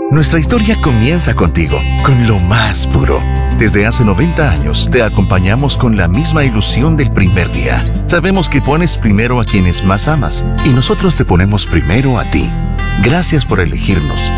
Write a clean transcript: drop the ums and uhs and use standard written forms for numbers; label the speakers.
Speaker 1: Nuestra historia comienza contigo, con lo más puro. Desde hace 90 años te acompañamos con la misma ilusión del primer día. Sabemos que pones primero a quienes más amas y nosotros te ponemos primero a ti. Gracias por elegirnos.